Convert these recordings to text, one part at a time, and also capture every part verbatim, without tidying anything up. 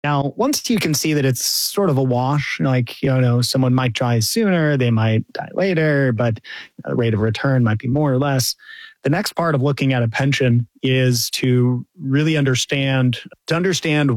Now, once you can see that it's sort of a wash, like, you know, someone might die sooner, they might die later, but the rate of return might be more or less. The next part of looking at a pension is to really understand, to understand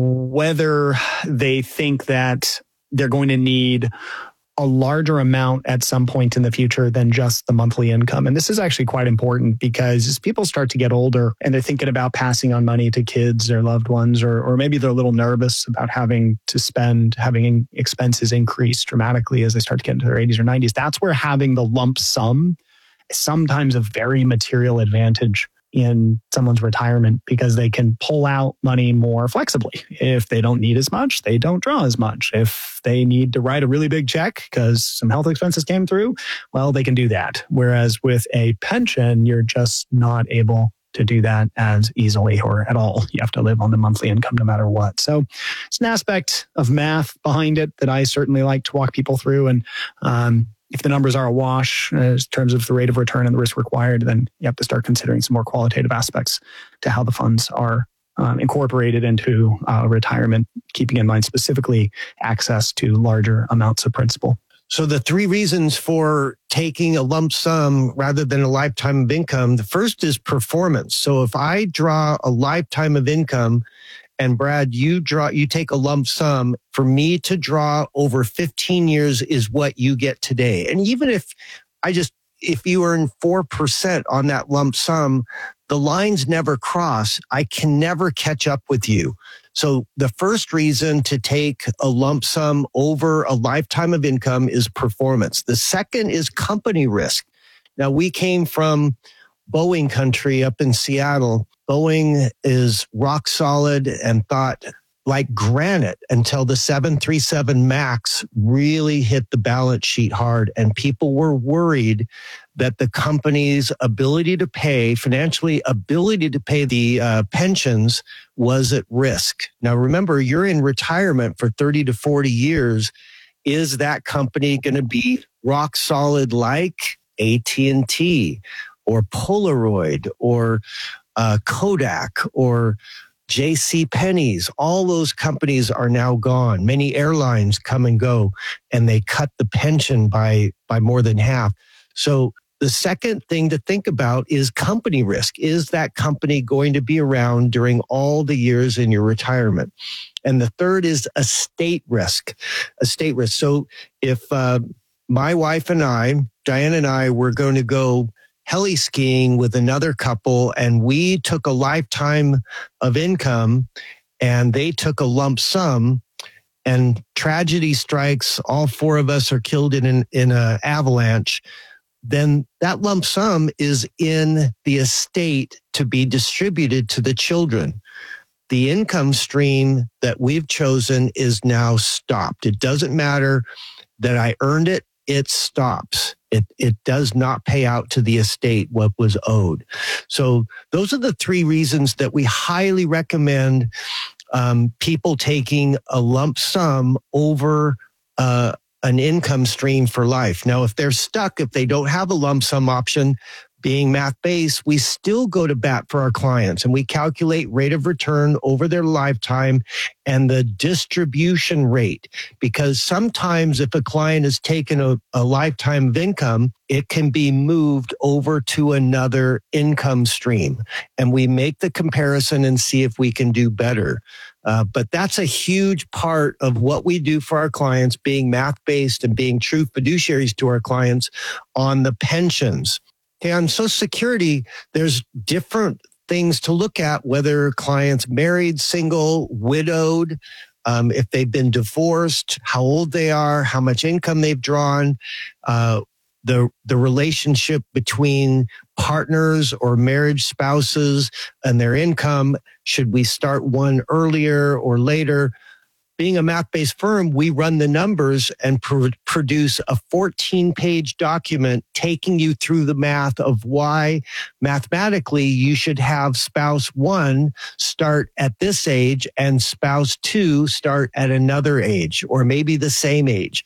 whether they think that they're going to need a larger amount at some point in the future than just the monthly income. And this is actually quite important because as people start to get older and they're thinking about passing on money to kids or loved ones, or, or maybe they're a little nervous about having to spend, having expenses increase dramatically as they start to get into their eighties or nineties, that's where having the lump sum is sometimes a very material advantage in someone's retirement because they can pull out money more flexibly. If they don't need as much, they don't draw as much. If they need to write a really big check because some health expenses came through, well, they can do that. Whereas with a pension, you're just not able to do that as easily or at all. You have to live on the monthly income no matter what. So it's an aspect of math behind it that I certainly like to walk people through. And um, if the numbers are a wash uh, in terms of the rate of return and the risk required, then you have to start considering some more qualitative aspects to how the funds are um, incorporated into uh, retirement, keeping in mind specifically access to larger amounts of principal. So the three reasons for taking a lump sum rather than a lifetime of income, the first is performance. So if I draw a lifetime of income and Brad, you draw, you take a lump sum, for me to draw over fifteen years is what you get today. And even if I just, if you earn four percent on that lump sum, the lines never cross. I can never catch up with you. So the first reason to take a lump sum over a lifetime of income is performance. The second is company risk. Now, we came from Boeing country up in Seattle. Boeing is rock solid and thought like granite until the seven thirty-seven MAX really hit the balance sheet hard. And people were worried that the company's ability to pay, financially ability to pay the uh, pensions was at risk. Now, remember, you're in retirement for thirty to forty years. Is that company going to be rock solid like A T and T or Polaroid or uh, Kodak or J C Penney's? All those companies are now gone. Many airlines come and go, and they cut the pension by, by more than half. So the second thing to think about is company risk. Is that company going to be around during all the years in your retirement? And the third is estate risk. Estate risk. So if uh, my wife and I, Diane and I, were going to go heli skiing with another couple, and we took a lifetime of income and they took a lump sum, and tragedy strikes, all four of us are killed in an in an avalanche, then that lump sum is in the estate to be distributed to the children. The income stream that we've chosen is now stopped. It doesn't matter that I earned it. It stops. It it does not pay out to the estate what was owed. So those are the three reasons that we highly recommend um, people taking a lump sum over uh, an income stream for life. Now, if they're stuck, if they don't have a lump sum option, being math-based, we still go to bat for our clients, and we calculate rate of return over their lifetime and the distribution rate. Because sometimes if a client has taken a, a lifetime of income, it can be moved over to another income stream. And we make the comparison and see if we can do better. Uh, but that's a huge part of what we do for our clients, being math-based and being true fiduciaries to our clients on the pensions. Okay, on Social Security, there's different things to look at, whether clients married, single, widowed, um, if they've been divorced, how old they are, how much income they've drawn, uh, the the relationship between partners or marriage spouses and their income. Should we start one earlier or later? Being a math-based firm, we run the numbers and pr- produce a fourteen-page document taking you through the math of why mathematically you should have spouse one start at this age and spouse two start at another age, or maybe the same age.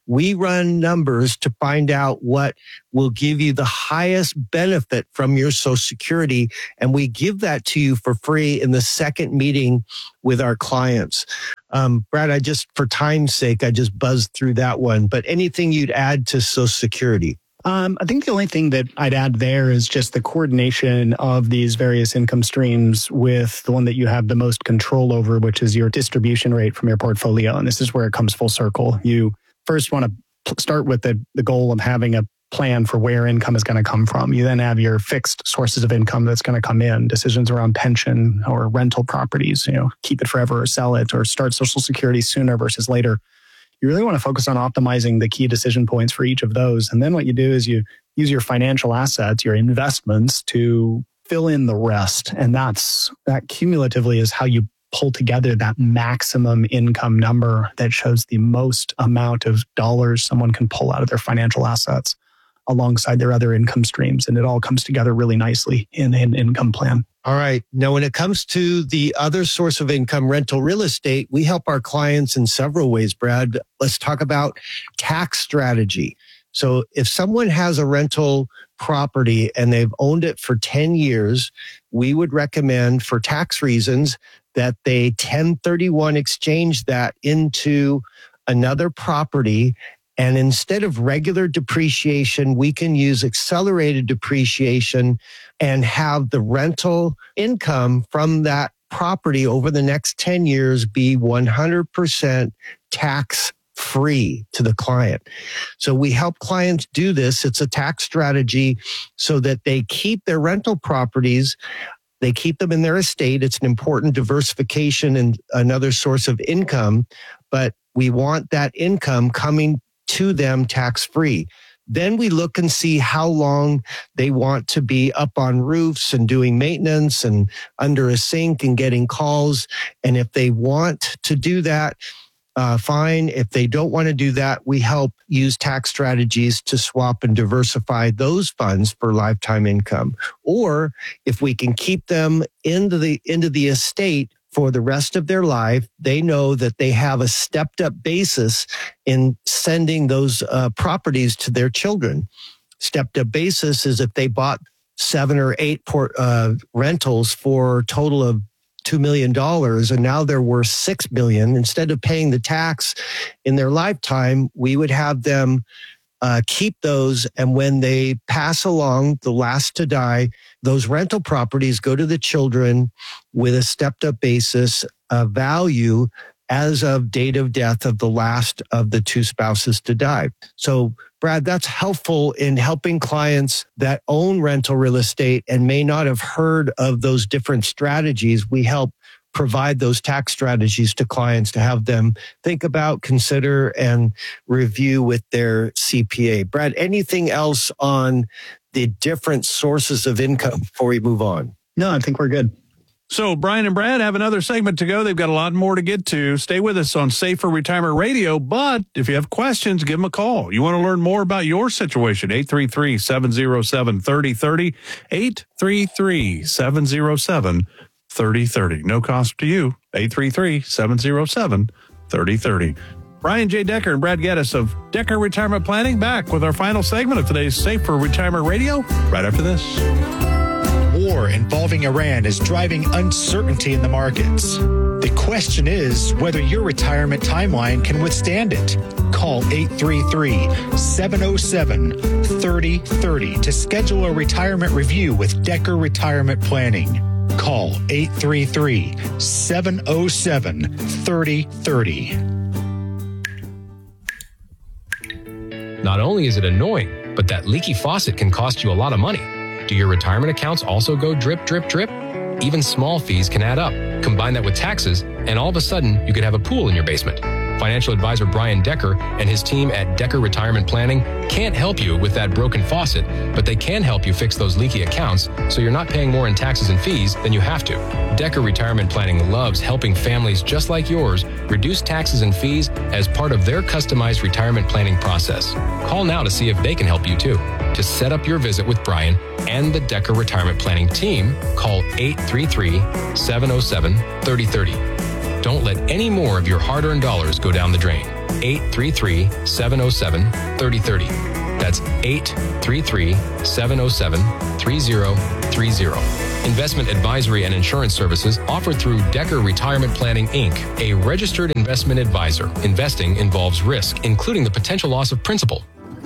We run numbers to find out what will give you the highest benefit from your Social Security. And we give that to you for free in the second meeting with our clients. Um, Brad, I just, for time's sake, I just buzzed through that one. But anything you'd add to Social Security? Um, I think the only thing that I'd add there is just the coordination of these various income streams with the one that you have the most control over, which is your distribution rate from your portfolio. And this is where it comes full circle. You first want to start with the, the goal of having a plan for where income is going to come from. You then have your fixed sources of income that's going to come in, decisions around pension or rental properties, you know, keep it forever or sell it or start Social Security sooner versus later. You really want to focus on optimizing the key decision points for each of those. And then what you do is you use your financial assets, your investments to fill in the rest. And that's that cumulatively is how you pull together that maximum income number that shows the most amount of dollars someone can pull out of their financial assets alongside their other income streams. And it all comes together really nicely in an income plan. All right. Now, when it comes to the other source of income, rental real estate, we help our clients in several ways, Brad. Let's talk about tax strategy. So if someone has a rental property and they've owned it for ten years, we would recommend for tax reasons that they ten thirty-one exchange that into another property. And instead of regular depreciation, we can use accelerated depreciation and have the rental income from that property over the next ten years be one hundred percent tax free to the client. So we help clients do this. It's a tax strategy so that they keep their rental properties. They keep them in their estate. It's an important diversification and another source of income, but we want that income coming to them tax-free. Then we look and see how long they want to be up on roofs and doing maintenance and under a sink and getting calls. And if they want to do that, uh, fine. If they don't want to do that, we help use tax strategies to swap and diversify those funds for lifetime income. Or if we can keep them into the into the estate for the rest of their life, they know that they have a stepped up basis in sending those uh, properties to their children. Stepped up basis is if they bought seven or eight port, uh, rentals for a total of two million dollars and now they're worth six million dollars. Instead of paying the tax in their lifetime, we would have them uh, keep those. And when they pass along, the last to die, those rental properties go to the children with a stepped up basis of value as of date of death of the last of the two spouses to die. So, Brad, that's helpful in helping clients that own rental real estate and may not have heard of those different strategies. We help provide those tax strategies to clients to have them think about, consider, and review with their C P A. Brad, anything else on the different sources of income before we move on? No, I think we're good. So Brian and Brad have another segment to go. They've got a lot more to get to. Stay with us on Safer Retirement Radio. But if you have questions, give them a call. You want to learn more about your situation, eight three three, seven oh seven, three oh three oh, eight three three, seven oh seven, three oh three oh. No cost to you, eight three three, seven oh seven, three oh three oh. Brian J. Decker and Brad Geddes of Decker Retirement Planning back with our final segment of today's Safer Retirement Radio right after this. War involving Iran is driving uncertainty in the markets. The question is whether your retirement timeline can withstand it. Call eight three three, seven oh seven, three oh three oh to schedule a retirement review with Decker Retirement Planning. Call eight three three, seven oh seven, three oh three oh. Not only is it annoying, but that leaky faucet can cost you a lot of money. Do your retirement accounts also go drip, drip, drip? Even small fees can add up. Combine that with taxes, and all of a sudden, you could have a pool in your basement. Financial advisor Brian Decker and his team at Decker Retirement Planning can't help you with that broken faucet, but they can help you fix those leaky accounts so you're not paying more in taxes and fees than you have to. Decker Retirement Planning loves helping families just like yours reduce taxes and fees as part of their customized retirement planning process. Call now to see if they can help you too. To set up your visit with Brian and the Decker Retirement Planning team, call eight three three, seven oh seven, three oh three oh. Don't let any more of your hard-earned dollars go down the drain. eight three three, seven oh seven, three oh three oh. That's eight three three, seven oh seven, three oh three oh. Investment advisory and insurance services offered through Decker Retirement Planning, Incorporated, a registered investment advisor. Investing involves risk, including the potential loss of principal.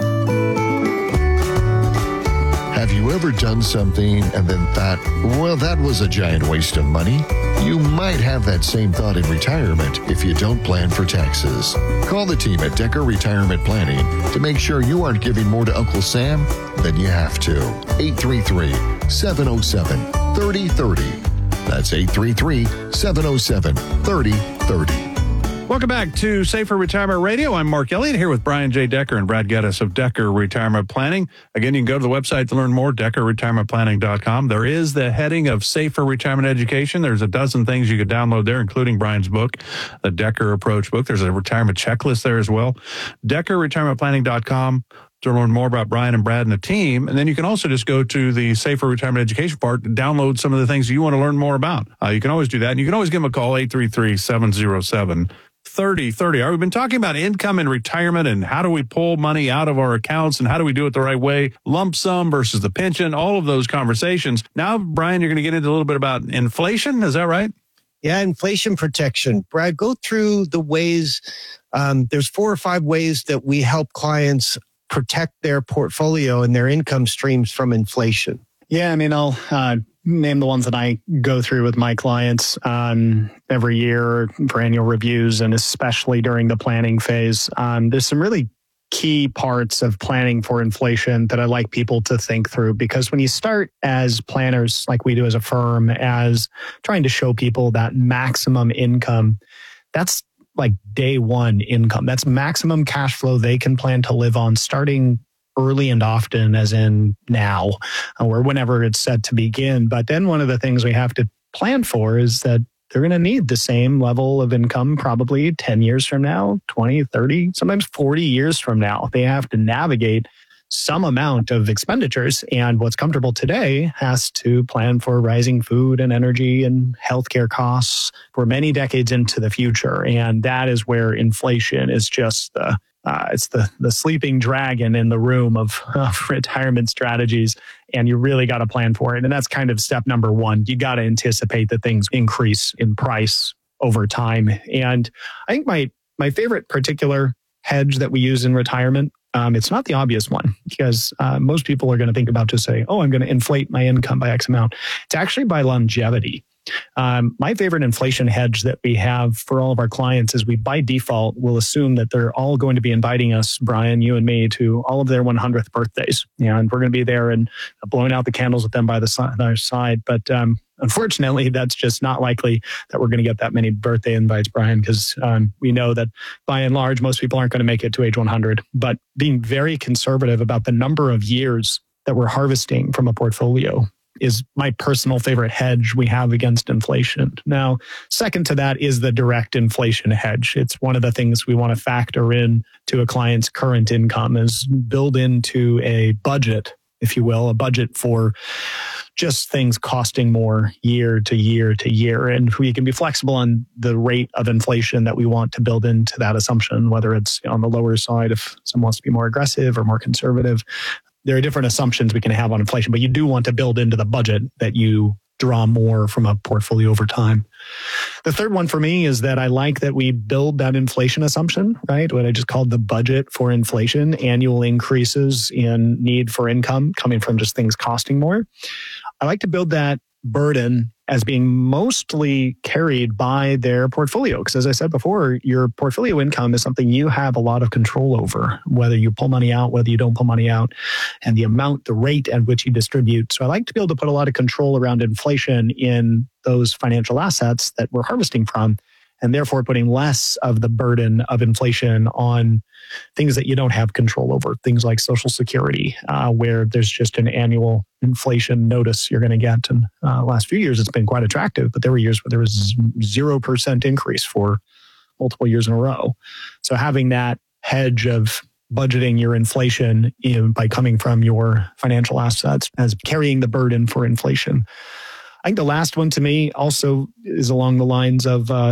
Have you ever done something and then thought, well, that was a giant waste of money? You might have that same thought in retirement if you don't plan for taxes. Call the team at Decker Retirement Planning to make sure you aren't giving more to Uncle Sam than you have to. eight three three, seven oh seven, three oh three oh. That's eight three three, seven oh seven, three oh three oh. Welcome back to Safer Retirement Radio. I'm Mark Elliott here with Brian J. Decker and Brad Geddes of Decker Retirement Planning. Again, you can go to the website to learn more, decker retirement planning dot com. There is the heading of Safer Retirement Education. There's a dozen things you could download there, including Brian's book, the Decker Approach book. There's a retirement checklist there as well. decker retirement planning dot com to learn more about Brian and Brad and the team. And then you can also just go to the Safer Retirement Education part and download some of the things you want to learn more about. Uh, you can always do that. And you can always give them a call, eight three three, seven oh seven, three oh three oh. We've been talking about income and retirement and how do we pull money out of our accounts and how do we do it the right way, lump sum versus the pension, all of those conversations. Now, Brian, you're going to get into a little bit about inflation. Is that right? Yeah, inflation protection. Brad, go through the ways. Um, there's four or five ways that we help clients protect their portfolio and their income streams from inflation. Yeah, I mean, I'll uh, name the ones that I go through with my clients um, every year for annual reviews, and especially during the planning phase. Um, there's some really key parts of planning for inflation that I like people to think through, because when you start as planners, like we do as a firm, as trying to show people that maximum income, that's like day one income. That's maximum cash flow they can plan to live on starting early and often, as in now, or whenever it's set to begin. But then one of the things we have to plan for is that they're going to need the same level of income probably ten years from now, twenty, thirty, sometimes forty years from now. They have to navigate some amount of expenditures, and what's comfortable today has to plan for rising food and energy and healthcare costs for many decades into the future. And that is where inflation is just the Uh, it's the the sleeping dragon in the room of, of retirement strategies, and you really got to plan for it. And that's kind of step number one. You got to anticipate that things increase in price over time. And I think my my favorite particular hedge that we use in retirement, um, it's not the obvious one, because uh, most people are going to think about just say, oh, I'm going to inflate my income by X amount. It's actually by longevity. Um, my favorite inflation hedge that we have for all of our clients is we, by default, will assume that they're all going to be inviting us, Brian, you and me, to all of their one hundredth birthdays. Yeah, and we're going to be there and blowing out the candles with them by the side. But um, unfortunately, that's just not likely that we're going to get that many birthday invites, Brian, because um, we know that by and large, most people aren't going to make it to age one hundred. But being very conservative about the number of years that we're harvesting from a portfolio is my personal favorite hedge we have against inflation. Now, second to that is the direct inflation hedge. It's one of the things we want to factor in to a client's current income, is build into a budget, if you will, a budget for just things costing more year to year to year. And we can be flexible on the rate of inflation that we want to build into that assumption, whether it's on the lower side if someone wants to be more aggressive or more conservative. There are different assumptions we can have on inflation, but you do want to build into the budget that you draw more from a portfolio over time. The third one for me is that I like that we build that inflation assumption, right? What I just called the budget for inflation, annual increases in need for income coming from just things costing more. I like to build that burden as being mostly carried by their portfolio. Because as I said before, your portfolio income is something you have a lot of control over, whether you pull money out, whether you don't pull money out, and the amount, the rate at which you distribute. So I like to be able to put a lot of control around inflation in those financial assets that we're harvesting from, and therefore putting less of the burden of inflation on things that you don't have control over, things like Social Security, uh, where there's just an annual inflation notice you're going to get. And uh, last few years, it's been quite attractive, but there were years where there was zero percent increase for multiple years in a row. So having that hedge of budgeting your inflation in, by coming from your financial assets as carrying the burden for inflation. I think the last one to me also is along the lines of uh,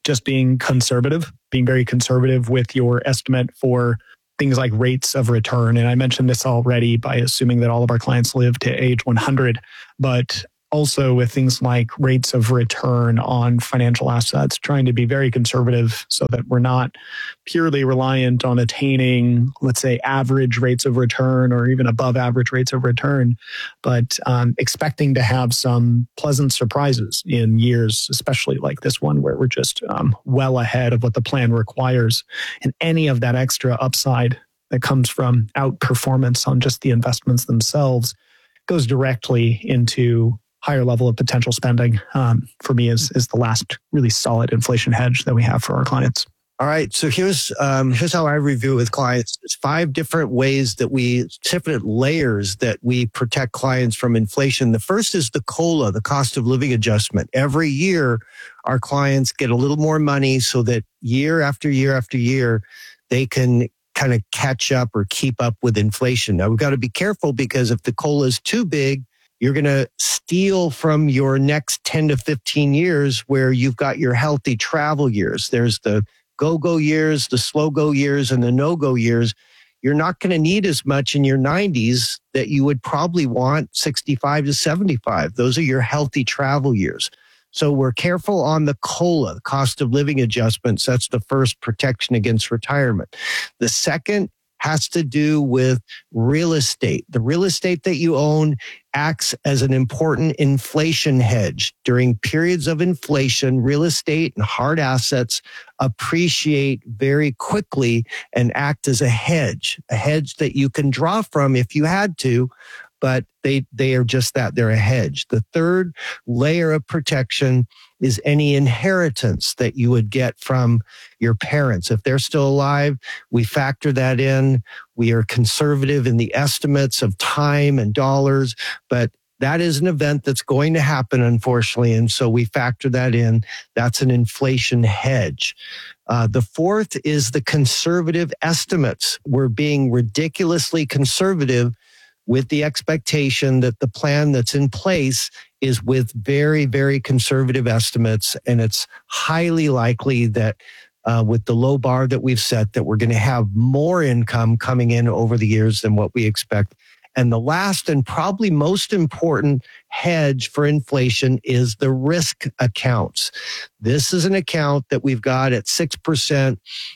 just being conservative, being very conservative with your estimate for things like rates of return. And I mentioned this already by assuming that all of our clients live to age one hundred, but also with things like rates of return on financial assets, trying to be very conservative so that we're not purely reliant on attaining, let's say, average rates of return or even above average rates of return, but um, expecting to have some pleasant surprises in years, especially like this one, where we're just um, well ahead of what the plan requires. And any of that extra upside that comes from outperformance on just the investments themselves goes directly into higher level of potential spending. Um, for me, is is the last really solid inflation hedge that we have for our clients. All right. So here's um, here's how I review with clients. There's five different ways that we, different layers that we protect clients from inflation. The first is the COLA, the cost of living adjustment. Every year, our clients get a little more money so that year after year after year, they can kind of catch up or keep up with inflation. Now, we've got to be careful because if the COLA is too big, you're going to steal from your next ten to fifteen years where you've got your healthy travel years. There's the go-go years, the slow-go years, and the no-go years. You're not going to need as much in your nineties that you would probably want sixty-five to seventy-five. Those are your healthy travel years. So we're careful on the COLA, the cost of living adjustments. That's the first protection against retirement. The second has to do with real estate. The real estate that you own acts as an important inflation hedge. During periods of inflation, real estate and hard assets appreciate very quickly and act as a hedge, a hedge that you can draw from if you had to, but they, they are just that, they're a hedge. The third layer of protection is any inheritance that you would get from your parents. If they're still alive, we factor that in. We are conservative in the estimates of time and dollars, but that is an event that's going to happen, unfortunately, and so we factor that in. That's an inflation hedge. Uh, the fourth is the conservative estimates. We're being ridiculously conservative with the expectation that the plan that's in place is with very, very conservative estimates. And it's highly likely that uh, with the low bar that we've set, that we're going to have more income coming in over the years than what we expect. And the last and probably most important hedge for inflation is the risk accounts. This is an account that we've got at six percent.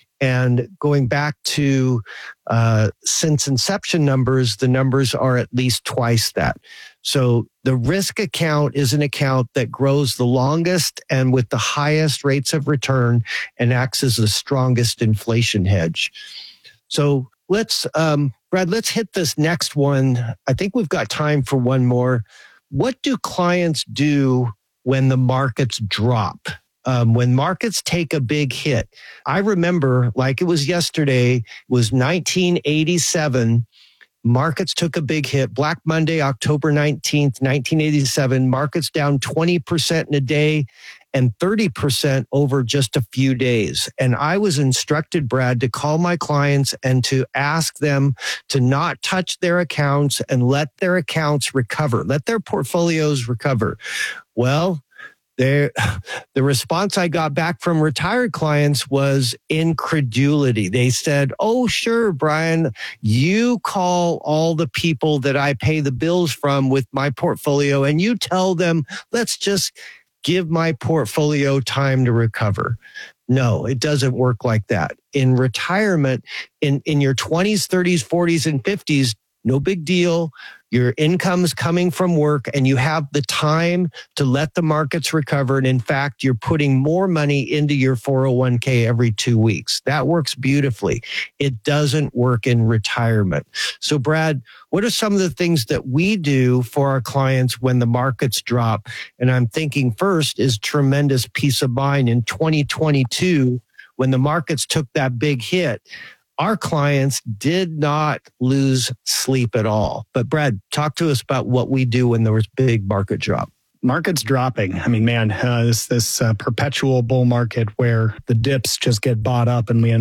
And going back to uh, since inception numbers, the numbers are at least twice that. So the risk account is an account that grows the longest and with the highest rates of return and acts as the strongest inflation hedge. So let's, um, Brad, let's hit this next one. I think we've got time for one more. What do clients do when the markets drop? Um, when markets take a big hit? I remember, like it was yesterday, it was nineteen eighty-seven. Markets took a big hit. Black Monday, October nineteenth, nineteen eighty-seven. Markets down twenty percent in a day and thirty percent over just a few days. And I was instructed, Brad, to call my clients and to ask them to not touch their accounts and let their accounts recover, let their portfolios recover. Well, There, the response I got back from retired clients was incredulity. They said, oh, sure, Brian, you call all the people that I pay the bills from with my portfolio and you tell them, let's just give my portfolio time to recover. No, it doesn't work like that. In retirement, in, in your twenties, thirties, forties, and fifties, no big deal. Your income's coming from work and you have the time to let the markets recover. And in fact, you're putting more money into your four oh one k every two weeks. That works beautifully. It doesn't work in retirement. So Brad, what are some of the things that we do for our clients when the markets drop? And I'm thinking first is tremendous peace of mind. In twenty twenty-two, when the markets took that big hit, our clients did not lose sleep at all. But Brad, talk to us about what we do when there was big market drop. Markets dropping. I mean, man, uh, this, this uh, perpetual bull market where the dips just get bought up and we end up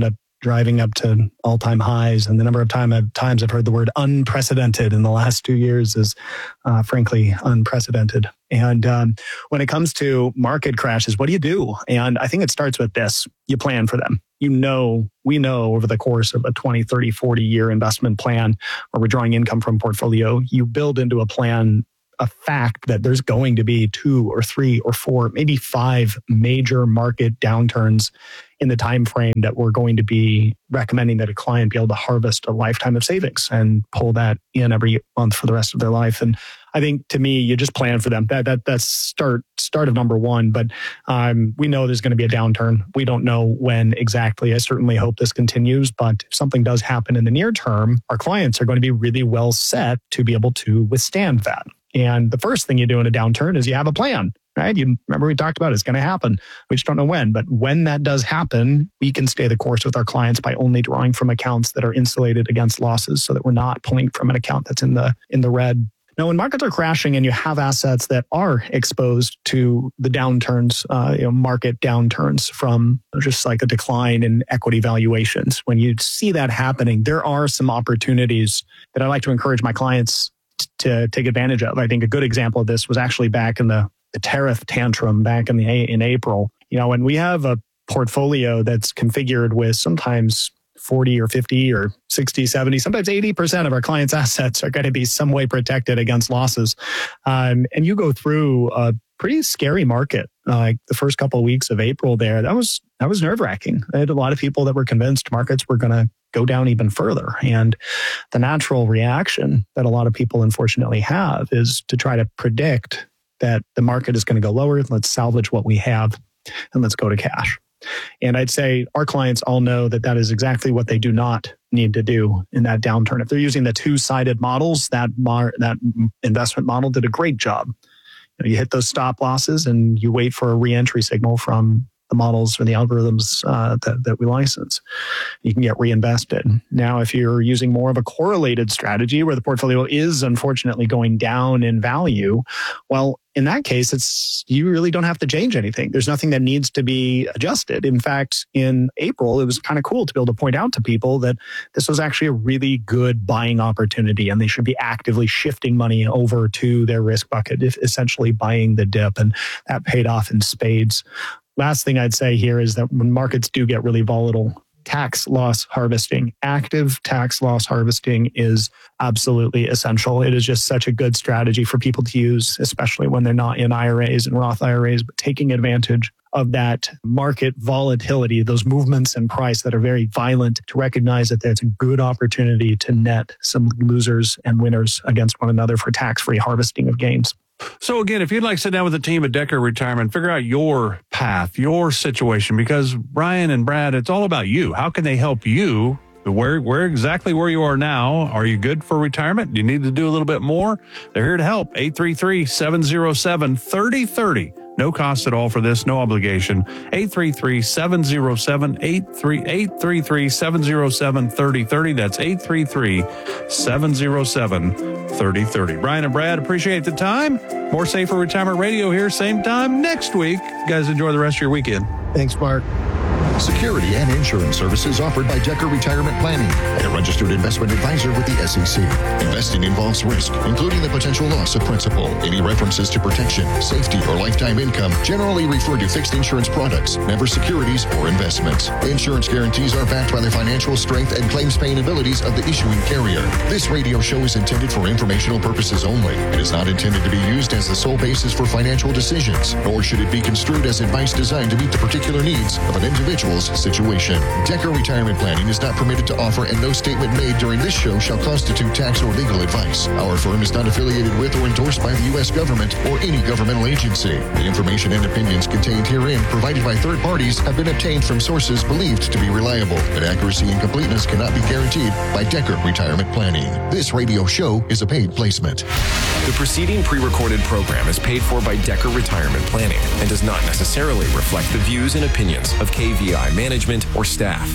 driving up to all-time highs. And the number of time I've, times I've heard the word unprecedented in the last two years is uh, frankly unprecedented. And um, when it comes to market crashes, what do you do? And I think it starts with this. You plan for them. You know, we know over the course of a twenty, thirty, forty year investment plan where we're drawing income from portfolio, you build into a plan a fact that there's going to be two or three or four, maybe five major market downturns in the time frame that we're going to be recommending that a client be able to harvest a lifetime of savings and pull that in every month for the rest of their life. And I think to me, you just plan for them. That that that's start start of number one. But um, we know there's going to be a downturn. We don't know when exactly. I certainly hope this continues. But if something does happen in the near term, our clients are going to be really well set to be able to withstand that. And the first thing you do in a downturn is you have a plan, right? You remember we talked about it's going to happen. We just don't know when. But when that does happen, we can stay the course with our clients by only drawing from accounts that are insulated against losses so that we're not pulling from an account that's in the in the red. Now, when markets are crashing and you have assets that are exposed to the downturns, uh, you know, market downturns from just like a decline in equity valuations, when you see that happening, there are some opportunities that I like to encourage my clients to take advantage of. I think a good example of this was actually back in the, the tariff tantrum back in the in April. You know, when we have a portfolio that's configured with sometimes forty or fifty or sixty, seventy, sometimes eighty percent of our clients' assets are going to be some way protected against losses. Um, and you go through a pretty scary market. Uh, like the first couple of weeks of April there, that was that was nerve-wracking. I had a lot of people that were convinced markets were going to go down even further. And the natural reaction that a lot of people unfortunately have is to try to predict that the market is going to go lower. Let's salvage what we have and let's go to cash. And I'd say our clients all know that that is exactly what they do not need to do in that downturn. If they're using the two-sided models, that mar- that investment model did a great job. You know, you hit those stop losses and you wait for a re-entry signal from the models or the algorithms uh, that, that we license. You can get reinvested. Now, if you're using more of a correlated strategy where the portfolio is unfortunately going down in value, well, in that case, it's you really don't have to change anything. There's nothing that needs to be adjusted. In fact, in April, it was kind of cool to be able to point out to people that this was actually a really good buying opportunity and they should be actively shifting money over to their risk bucket, if essentially buying the dip. And that paid off in spades. Last thing I'd say here is that when markets do get really volatile, tax loss harvesting, active tax loss harvesting is absolutely essential. It is just such a good strategy for people to use, especially when they're not in I R As and Roth I R As, but taking advantage of that market volatility, those movements in price that are very violent, to recognize that there's a good opportunity to net some losers and winners against one another for tax-free harvesting of gains. So again, if you'd like to sit down with the team at Decker Retirement, figure out your path, your situation, because Brian and Brad, it's all about you. How can they help you? Where, where exactly where you are now? Are you good for retirement? Do you need to do a little bit more? They're here to help. eight three three, seven oh seven, three oh three oh. No cost at all for this, no obligation. eight three three, seven oh seven, eight three three, seven oh seven, three oh three oh. That's eight three three, seven oh seven, three oh three oh. Brian and Brad, appreciate the time. More Safer Retirement Radio here, same time next week. You guys enjoy the rest of your weekend. Thanks, Mark. Security and insurance services offered by Decker Retirement Planning, a registered investment advisor with the S E C. Investing involves risk, including the potential loss of principal. Any references to protection, safety, or lifetime income generally refer to fixed insurance products, never securities or investments. Insurance guarantees are backed by the financial strength and claims paying abilities of the issuing carrier. This radio show is intended for informational purposes only. It is not intended to be used as the sole basis for financial decisions, nor should it be construed as advice designed to meet the particular needs of an individual situation. Decker Retirement Planning is not permitted to offer, and no statement made during this show shall constitute tax or legal advice. Our firm is not affiliated with or endorsed by the U S government or any governmental agency. The information and opinions contained herein, provided by third parties, have been obtained from sources believed to be reliable, but accuracy and completeness cannot be guaranteed by Decker Retirement Planning. This radio show is a paid placement. The preceding pre-recorded program is paid for by Decker Retirement Planning and does not necessarily reflect the views and opinions of K V I management or staff.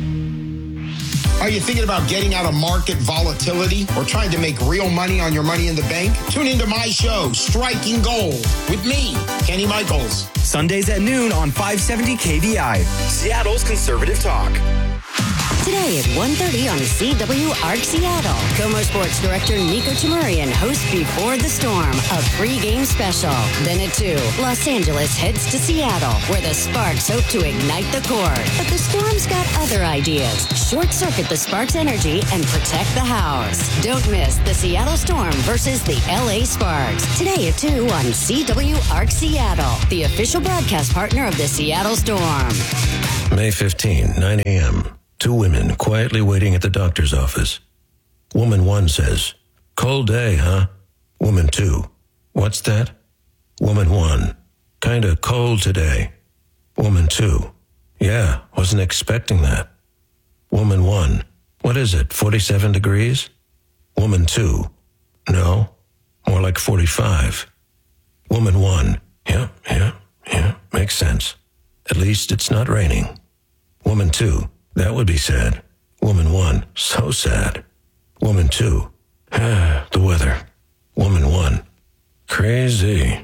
Are you thinking about getting out of market volatility or trying to make real money on your money in the bank? Tune into my show, Striking Gold, with me, Kenny Michaels. Sundays at noon on five seventy K V I, Seattle's Conservative Talk. Today at one thirty on C W A R C Seattle. KOMO Sports Director Nico Tamurian hosts Before the Storm, a pregame special. Then at two, Los Angeles heads to Seattle, where the Sparks hope to ignite the court. But the Storm's got other ideas. Short-circuit the Sparks' energy and protect the house. Don't miss the Seattle Storm versus the L A Sparks. Today at two on C W A R C Seattle, the official broadcast partner of the Seattle Storm. May fifteenth, nine a.m. Two women quietly waiting at the doctor's office. Woman one says, "Cold day, huh?" Woman two, "What's that?" Woman one, "Kinda cold today." Woman two, "Yeah, wasn't expecting that." Woman one, "What is it, forty-seven degrees?" Woman two, "No, more like forty-five." Woman one, "Yeah, yeah, yeah, makes sense. At least it's not raining." Woman two, "That would be sad." Woman one, "So sad." Woman two, "Ah, the weather." Woman one, "Crazy."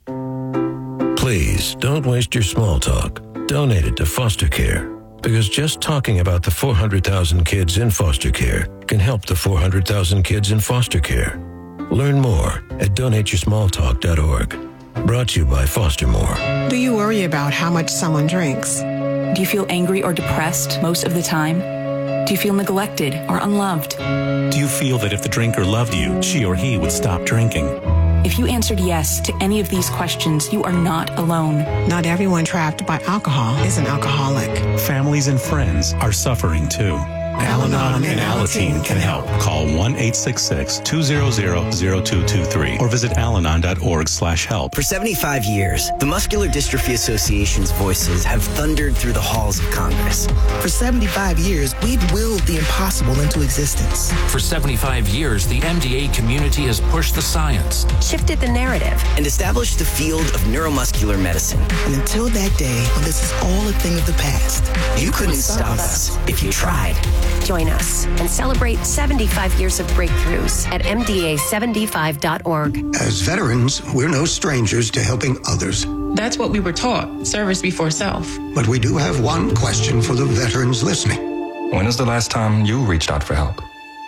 Please don't waste your small talk. Donate it to foster care, because just talking about the four hundred thousand kids in foster care can help the four hundred thousand kids in foster care. Learn more at donate your small talk dot org. Brought to you by Foster More. Do you worry about how much someone drinks? Do you feel angry or depressed most of the time? Do you feel neglected or unloved? Do you feel that if the drinker loved you, she or he would stop drinking? If you answered yes to any of these questions, you are not alone. Not everyone trapped by alcohol is an alcoholic. Families and friends are suffering too. Al-Anon and Alateen can help. Call one eight six six, two zero zero, zero two two three or visit alanon dot org slash help. For seventy-five years, the Muscular Dystrophy Association's voices have thundered through the halls of Congress. For seventy-five years, we've willed the impossible into existence. For seventy-five years, the M D A community has pushed the science, shifted the narrative, and established the field of neuromuscular medicine. And until that day, when this is all a thing of the past, you couldn't stop us if you tried. Join us and celebrate seventy-five years of breakthroughs at M D A seventy-five dot org. As veterans, we're no strangers to helping others. That's what we were taught, service before self. But we do have one question for the veterans listening. When is the last time you reached out for help?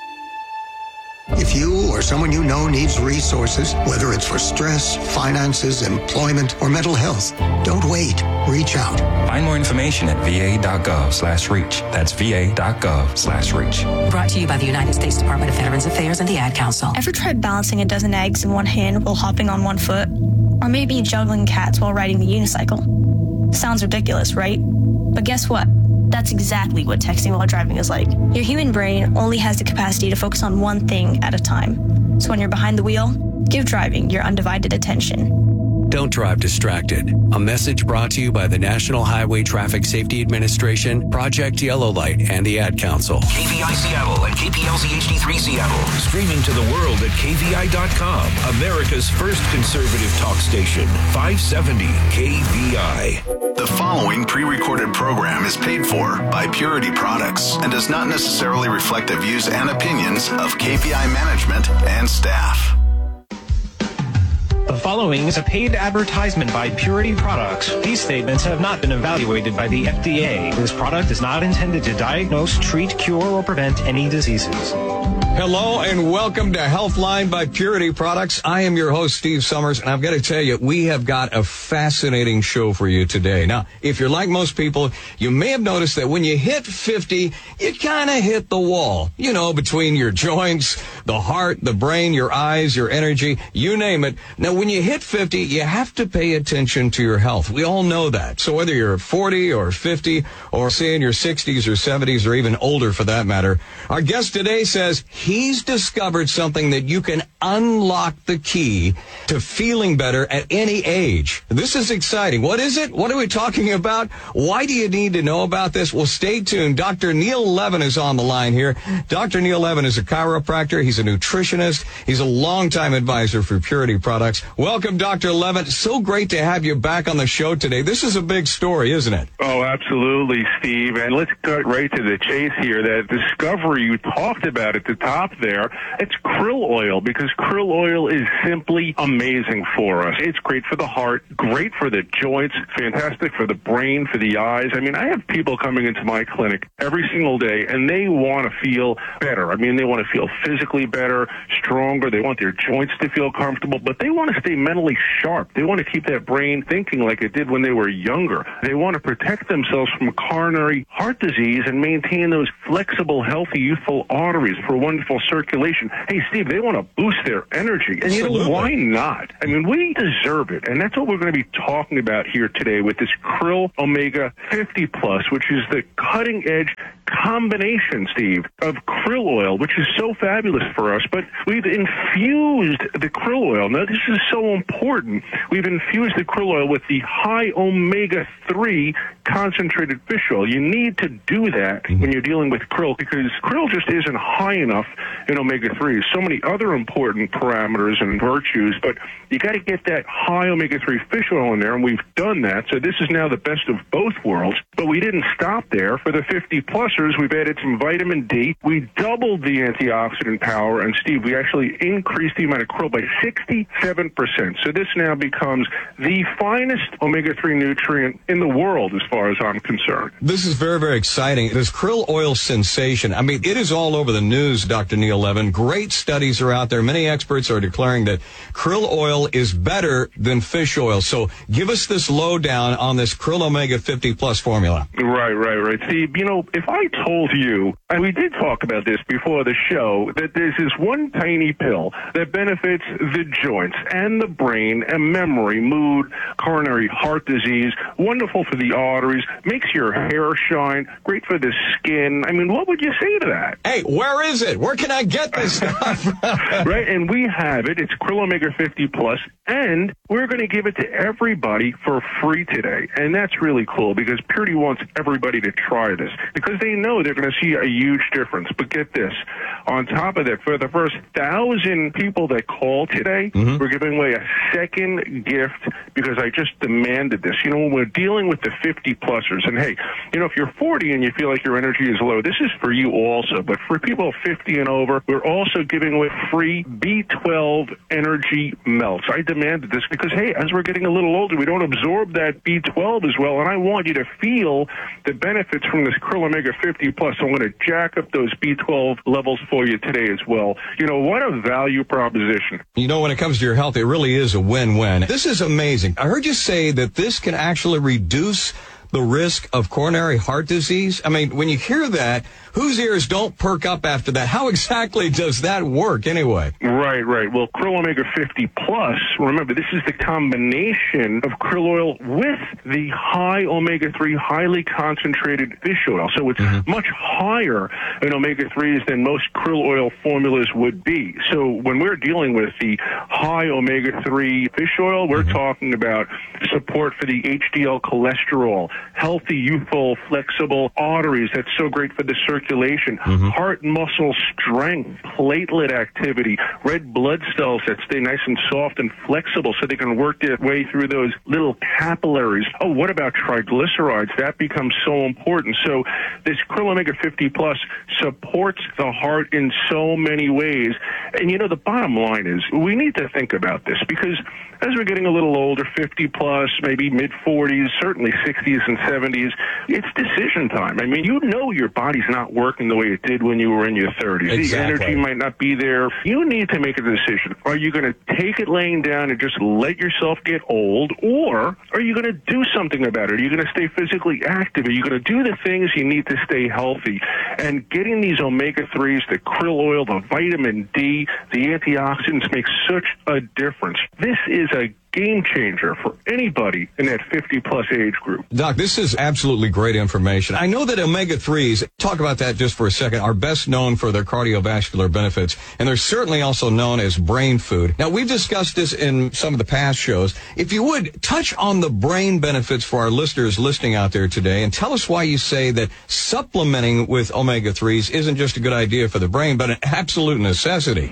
If you or someone you know needs resources, whether it's for stress, finances, employment, or mental health, don't wait. Reach out. Find more information at va.gov slash reach. That's va.gov slash reach. Brought to you by the United States Department of Veterans Affairs and the Ad Council. Ever tried balancing a dozen eggs in one hand while hopping on one foot? Or maybe juggling cats while riding the unicycle? Sounds ridiculous, right? But guess what? That's exactly what texting while driving is like. Your human brain only has the capacity to focus on one thing at a time. So when you're behind the wheel, give driving your undivided attention. Don't drive distracted. A message brought to you by the National Highway Traffic Safety Administration, Project Yellow Light, and the Ad Council. K V I Seattle and K P L Z H D three Seattle. Streaming to the world at K V I dot com. America's first conservative talk station. five seventy K V I. The following pre-recorded program is paid for by Purity Products and does not necessarily reflect the views and opinions of K V I management and staff. The following is a paid advertisement by Purity Products. These statements have not been evaluated by the F D A. This product is not intended to diagnose, treat, cure, or prevent any diseases. Hello and welcome to Healthline by Purity Products. I am your host, Steve Summers, and I've got to tell you, we have got a fascinating show for you today. Now, if you're like most people, you may have noticed that when you hit fifty, you kind of hit the wall. You know, between your joints, the heart, the brain, your eyes, your energy, you name it. Now, when you hit fifty, you have to pay attention to your health. We all know that. So whether you're forty or fifty or say in your sixties or seventies or even older for that matter, our guest today says he's discovered something that you can unlock the key to feeling better at any age. This is exciting. What is it? What are we talking about? Why do you need to know about this? Well, stay tuned. Doctor Neil Levin is on the line here. Doctor Neil Levin is a chiropractor. He's a nutritionist. He's a longtime advisor for Purity Products. Welcome, Doctor Levin. So great to have you back on the show today. This is a big story, isn't it? Oh, absolutely, Steve. And let's cut right to the chase here. That discovery you talked about at the top stop there. It's krill oil, because krill oil is simply amazing for us. It's great for the heart, great for the joints, fantastic for the brain, for the eyes. I mean, I have people coming into my clinic every single day, and they want to feel better. I mean, they want to feel physically better, stronger. They want their joints to feel comfortable, but they want to stay mentally sharp. They want to keep that brain thinking like it did when they were younger. They want to protect themselves from coronary heart disease and maintain those flexible, healthy, youthful arteries for wonderful circulation. Hey, Steve, they want to boost their energy. And you know, why not? I mean, we deserve it. And that's what we're going to be talking about here today with this Krill Omega fifty plus, which is the cutting edge combination, Steve, of krill oil, which is so fabulous for us. But we've infused the krill oil. Now, this is so important. We've infused the krill oil with the high omega three concentrated fish oil. You need to do that mm-hmm. when you're dealing with krill, because krill just isn't high enough in omega three. So many other important parameters and virtues, but you got to get that high omega three fish oil in there, and we've done that. So this is now the best of both worlds. But we didn't stop there. For the fifty plusers, we've added some vitamin D. We doubled the antioxidant power, and Steve, we actually increased the amount of krill by sixty-seven percent. So this now becomes the finest omega three nutrient in the world as far as I'm concerned. This is very, very exciting. This krill oil sensation, I mean, it is all over the news, Doctor Neil Levin. Great studies are out there. Many experts are declaring that krill oil is better than fish oil. So give us this lowdown on this Krill Omega fifty plus formula. Right, right, right. Steve, you know, if I told you, and we did talk about this before the show, that there's this one tiny pill that benefits the joints and the brain and memory, mood, coronary heart disease, wonderful for the arteries, makes your hair shine, great for the skin. I mean, what would you say to that? Hey, where is it? Where can I get this stuff? Right, and we have it. It's Krill Omega fifty plus, and we're going to give it to everybody for free today. And that's really cool, because Purity wants everybody to try this, because they know they're going to see a huge difference. But get this, on top of that, for the first thousand people that call today, mm-hmm. we're giving away a second gift, because I just demanded this. You know, when we're dealing with the fifty plusers, and hey, you know, if you're forty and you feel like your energy is low, this is for you also. But for people fifty and over, we're also giving away free B twelve energy melts. I demanded this because, hey, as we're getting a little older, we don't absorb that B twelve as well, and I want you to feel the benefits from this Krill Omega fifty plus. So I'm going to jack up those B twelve levels for you today as well. You know, what a value proposition. You know, when it comes to your health, it really is a win-win. This is amazing. I heard you say that this can actually reduce the risk of coronary heart disease. I mean, when you hear that, whose ears don't perk up after that? How exactly does that work anyway? Right, right. Well, Krill Omega fifty plus, remember, this is the combination of krill oil with the high omega three, highly concentrated fish oil. So it's mm-hmm. much higher in omega threes than most krill oil formulas would be. So when we're dealing with the high omega three fish oil, we're mm-hmm. talking about support for the H D L cholesterol, healthy, youthful, flexible arteries. That's so great for the circulation, mm-hmm. heart muscle strength, platelet activity, red blood cells that stay nice and soft and flexible so they can work their way through those little capillaries. Oh, what about triglycerides? That becomes so important. So this Krill Omega fifty plus supports the heart in so many ways. And, you know, the bottom line is we need to think about this, because as we're getting a little older, fifty plus, maybe mid-forties, certainly sixties and seventies, it's decision time. I mean, you know your body's not working the way it did when you were in your thirties. Exactly. The energy might not be there. You need to make a decision. Are you going to take it laying down and just let yourself get old, or are you going to do something about it? Are you going to stay physically active? Are you going to do the things you need to stay healthy? And getting these omega threes, the krill oil, the vitamin D, the antioxidants makes such a difference. This is a game changer for anybody in that fifty plus age group. Doc, this is absolutely great information. I know that omega threes, talk about that just for a second, are best known for their cardiovascular benefits, and they're certainly also known as brain food. Now, we've discussed this in some of the past shows. If you would, touch on the brain benefits for our listeners listening out there today, and tell us why you say that supplementing with omega threes isn't just a good idea for the brain, but an absolute necessity. Oh,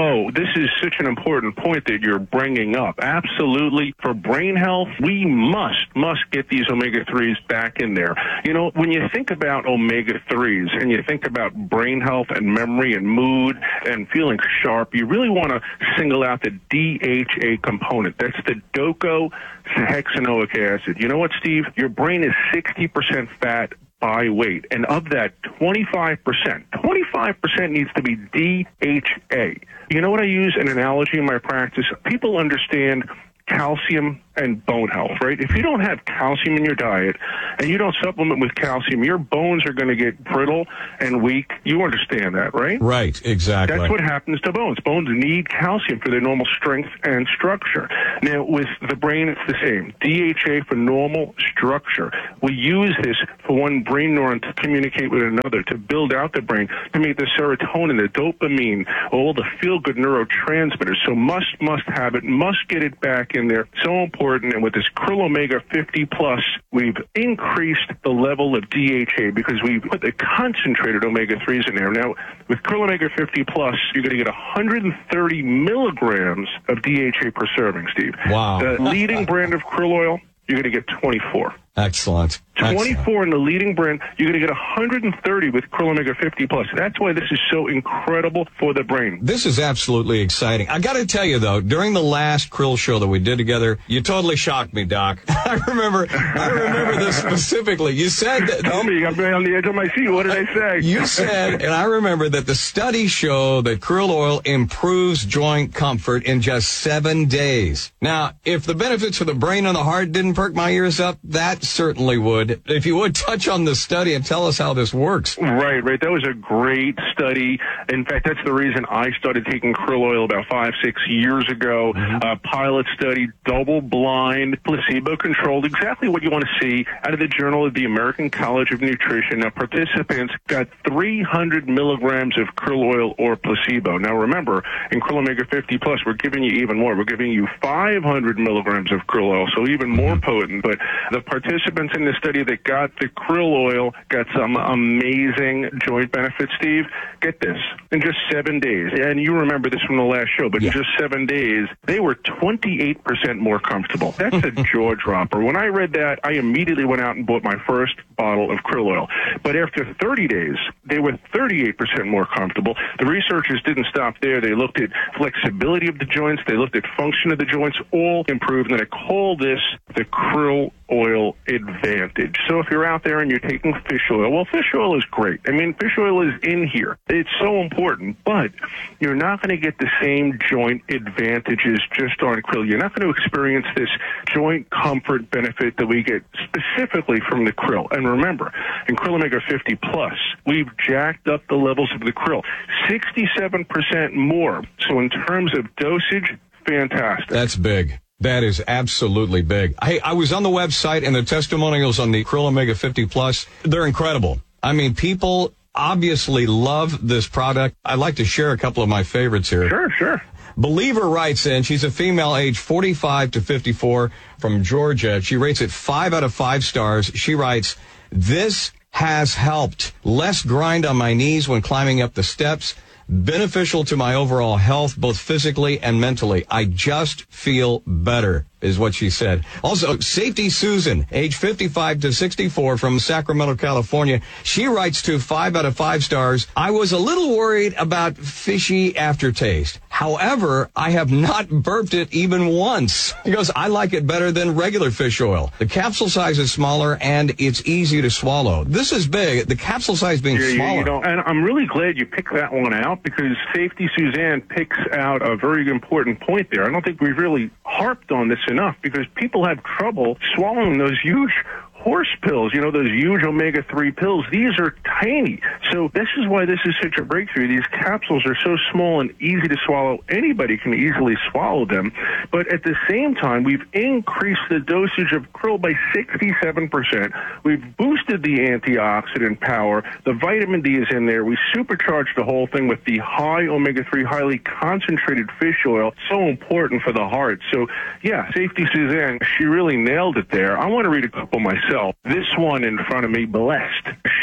Oh, this is such an important point that you're bringing up. Absolutely. For brain health, we must, must get these omega threes back in there. You know, when you think about omega threes and you think about brain health and memory and mood and feeling sharp, you really want to single out the D H A component. That's the docosahexaenoic acid. You know what, Steve? Your brain is sixty percent fat by weight. And of that, twenty-five percent, twenty-five percent needs to be D H A. You know what I use an analogy in my practice? People understand calcium and bone health, right? If you don't have calcium in your diet and you don't supplement with calcium, your bones are going to get brittle and weak. You understand that, right? Right, exactly. That's what happens to bones. Bones need calcium for their normal strength and structure. Now, with the brain, it's the same. D H A for normal structure. We use this for one brain neuron to communicate with another, to build out the brain, to make the serotonin, the dopamine, all the feel-good neurotransmitters. So must, must have it, must get it back in there. So important. And with this Krill Omega fifty plus, we've increased the level of D H A because we put the concentrated omega threes in there. Now, with Krill Omega fifty plus, you're going to get one hundred thirty milligrams of D H A per serving, Steve. Wow. The leading brand of krill oil, you're going to get twenty-four. Excellent. twenty-four Excellent. in the leading brand. You're going to get one hundred thirty with Krill Omega fifty plus. That's why this is so incredible for the brain. This is absolutely exciting. I got to tell you, though, during the last Krill show that we did together, you totally shocked me, Doc. I remember I remember this specifically. You said that... Tell me, you got me on the edge of my seat. What did I say? You said, and I remember that the studies show that krill oil improves joint comfort in just seven days. Now, if the benefits for the brain and the heart didn't perk my ears up, that certainly would. If you would touch on the study and tell us how this works. Right, right. That was a great study. In fact, that's the reason I started taking krill oil about five, six years ago. Mm-hmm. A pilot study, double-blind, placebo-controlled, exactly what you want to see out of the Journal of the American College of Nutrition. Now, participants got three hundred milligrams of krill oil or placebo. Now, remember, in Krill Omega fifty plus, we're giving you even more. We're giving you five hundred milligrams of krill oil, so even more mm-hmm. potent. But the participants in the study that got the krill oil got some amazing joint benefits, Steve. Get this. In just seven days, and you remember this from the last show, but yeah. in just seven days, they were twenty-eight percent more comfortable. That's a jaw dropper. When I read that, I immediately went out and bought my first bottle of krill oil. But after thirty days, they were thirty-eight percent more comfortable. The researchers didn't stop there. They looked at flexibility of the joints. They looked at function of the joints, all improved. And I call this the krill oil advantage. So if you're out there and you're taking fish oil, well, fish oil is great. I mean, fish oil is in here. It's so important, but you're not going to get the same joint advantages just on krill. You're not going to experience this joint comfort benefit that we get specifically from the krill. And remember, in Krill Omega fifty plus, we've jacked up the levels of the krill, sixty-seven percent more. So in terms of dosage, fantastic. That's big. That is absolutely big. Hey, I was on the website, and the testimonials on the Krill Omega fifty plus, they're incredible. I mean, people obviously love this product. I'd like to share a couple of my favorites here. Sure, sure. Believer writes in, she's a female age forty-five to fifty-four from Georgia. She rates it five out of five stars. She writes, this has helped. Less grind on my knees when climbing up the steps. Beneficial to my overall health, both physically and mentally. I just feel better, is what she said. Also, Safety Susan, age fifty-five to sixty-four from Sacramento, California. She writes to five out of five stars. I was a little worried about fishy aftertaste. However, I have not burped it even once. She goes, I like it better than regular fish oil. The capsule size is smaller and it's easy to swallow. This is big. The capsule size being yeah, smaller. You know, and I'm really glad you picked that one out because Safety Suzanne picks out a very important point there. I don't think we've really harped on this enough because people have trouble swallowing those huge horse pills, you know, those huge omega three pills. These are tiny. So this is why this is such a breakthrough. These capsules are so small and easy to swallow. Anybody can easily swallow them. But at the same time, we've increased the dosage of krill by sixty-seven percent. We've boosted the antioxidant power. The vitamin D is in there. We supercharged the whole thing with the high omega three, highly concentrated fish oil. So important for the heart. So, yeah, Safety Suzanne, she really nailed it there. I want to read a couple myself. This one in front of me, Blessed.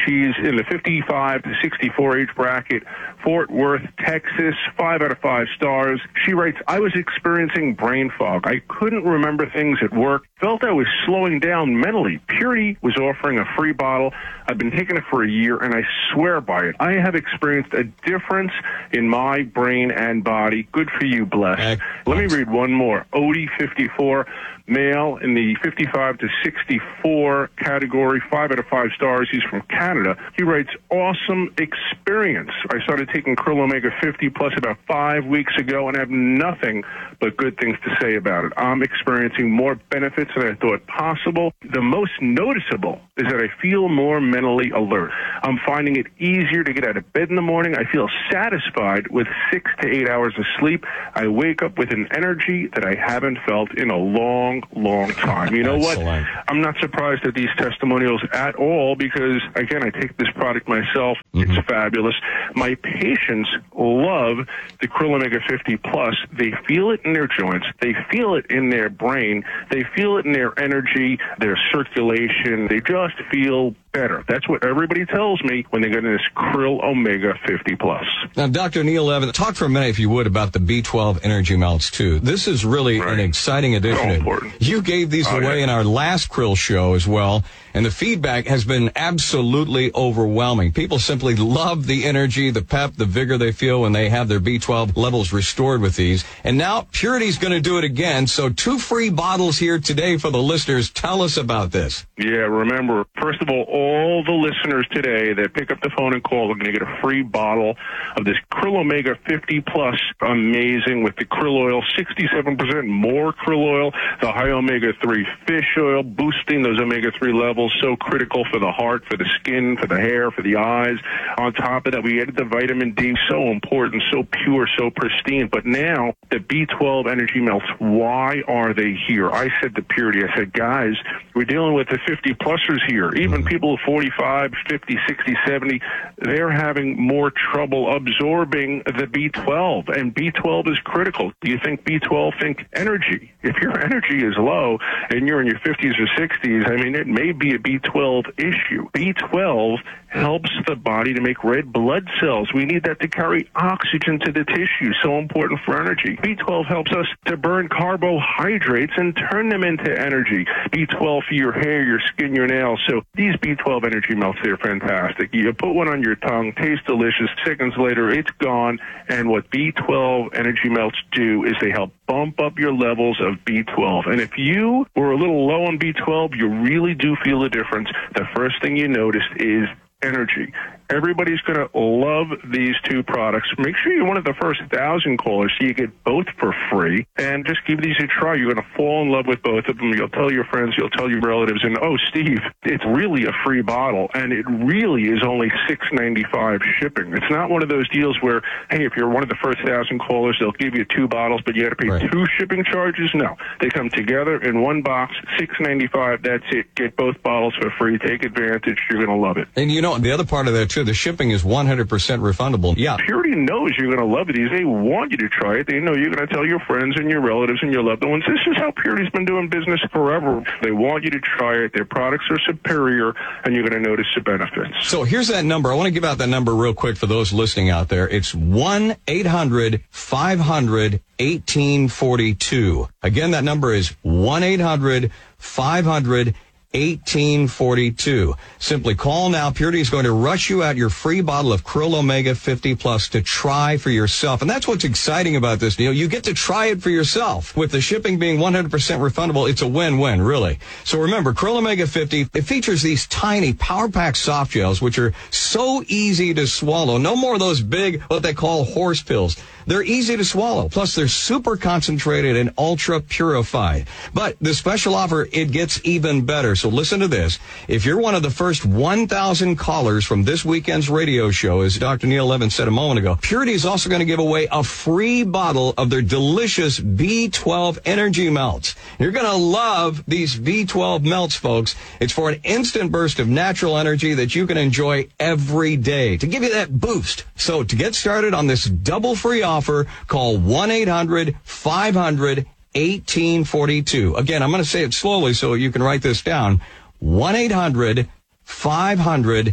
She's in the fifty-five to sixty-four age bracket, Fort Worth, Texas, five out of five stars. She writes, I was experiencing brain fog. I couldn't remember things at work. Felt I was slowing down mentally. Purity was offering a free bottle. I've been taking it for a year, and I swear by it. I have experienced a difference in my brain and body. Good for you, blessed. Let me read one more. Odie, fifty-four, male in the fifty-five to sixty-four category, five out of five stars. He's from Canada. He writes, awesome experience. I started taking Krill Omega fifty plus about five weeks ago and have nothing but good things to say about it. I'm experiencing more benefits than I thought possible. The most noticeable is that I feel more mentally alert. I'm finding it easier to get out of bed in the morning. I feel satisfied with six to eight hours of sleep. I wake up with an energy that I haven't felt in a long, long time. You know what? I'm not surprised at these testimonials at all because, again, I take this product myself. Mm-hmm. It's fabulous. My patients love the Krill Omega fifty plus. They feel it in their joints. They feel it in their brain. They feel it in their energy, their circulation. They just feel better. That's what everybody tells me when they get in this Krill Omega fifty plus. Now, Doctor Neil Levin, talk for a minute, if you would, about the B twelve Energy Melts, too. This is really right. an exciting addition. So important. You gave these oh, away yeah. in our last Krill show as well, and the feedback has been absolutely overwhelming. People simply love the energy, the pep, the vigor they feel when they have their B twelve levels restored with these. And now Purity's going to do it again. So two free bottles here today for the listeners. Tell us about this. Yeah, remember, first of all, all the listeners today that pick up the phone and call are going to get a free bottle of this Krill Omega fifty plus, amazing, with the krill oil, sixty-seven percent more krill oil, the high omega three fish oil, boosting those omega three levels, so critical for the heart, for the skin, for the hair, for the eyes. On top of that, we added the vitamin D, so important, so pure, so pristine. But now, the B twelve Energy Melts, why are they here? I said to Purity, I said, guys, we're dealing with the fifty plusers here. Even people forty-five, fifty, sixty, seventy, they're having more trouble absorbing the B twelve, and B twelve is critical. Do you think B twelve? Think energy. If your energy is low and you're in your fifties or sixties, I mean, it may be a B twelve issue. B twelve helps the body to make red blood cells. We need that to carry oxygen to the tissue, so important for energy. B twelve helps us to burn carbohydrates and turn them into energy. B twelve for your hair, your skin, your nails. So these B twelve Energy Melts, they're fantastic. You put one on your tongue, tastes delicious. Seconds later, it's gone. And what B twelve Energy Melts do is they help bump up your levels of B twelve. And if you were a little low on B twelve, you really do feel a difference. The first thing you notice is energy. Everybody's going to love these two products. Make sure you're one of the first thousand callers so you get both for free. And just give these a try. You're going to fall in love with both of them. You'll tell your friends, you'll tell your relatives, and, oh, Steve, it's really a free bottle, and it really is only six ninety-five shipping. It's not one of those deals where, hey, if you're one of the first thousand callers, they'll give you two bottles, but you got to pay right. two shipping charges. No. They come together in one box, six ninety-five. That's it. Get both bottles for free. Take advantage. You're going to love it. And, you know, the other part of that, too, the shipping is one hundred percent refundable. Yeah. Purity knows you're going to love these. They want you to try it. They know you're going to tell your friends and your relatives and your loved ones. This is how Purity's been doing business forever. They want you to try it. Their products are superior, and you're going to notice the benefits. So here's that number. I want to give out that number real quick for those listening out there. It's one eight hundred five hundred eighteen forty-two. Again, that number is one eight hundred five hundred eighteen forty-two. Simply call now. Purity is going to rush you out your free bottle of Krill Omega fifty plus to try for yourself. And that's what's exciting about this deal. You get to try it for yourself. With the shipping being one hundred percent refundable, it's a win-win, really. So remember, Krill Omega fifty, it features these tiny power-packed soft gels, which are so easy to swallow. No more of those big, what they call horse pills. They're easy to swallow. Plus, they're super concentrated and ultra purified. But the special offer, it gets even better. So listen to this. If you're one of the first one thousand callers from this weekend's radio show, as Doctor Neil Levin said a moment ago, Purity is also going to give away a free bottle of their delicious B twelve Energy Melts. You're going to love these B twelve Melts, folks. It's for an instant burst of natural energy that you can enjoy every day to give you that boost. So to get started on this double free offer, offer, call one eight hundred five hundred eighteen forty-two. Again, I'm going to say it slowly so you can write this down. one eight hundred five hundred